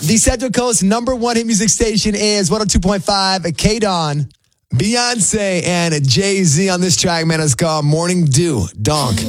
The Central Coast #1 hit music station is 102.5 K-Don. Beyonce and Jay-Z on this track, man. It's called Morning Dew. Donk.